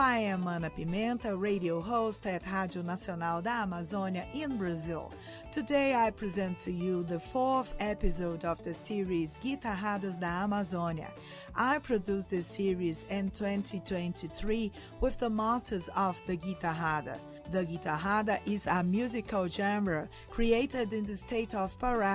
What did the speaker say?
I am Ana Pimenta, radio host at Rádio Nacional da Amazônia in Brazil. Today I present to you the 4th episode of the series Guitarradas da Amazônia. I produced this series in 2023 with the masters of the guitarrada. The guitarrada is a musical genre created in the state of Pará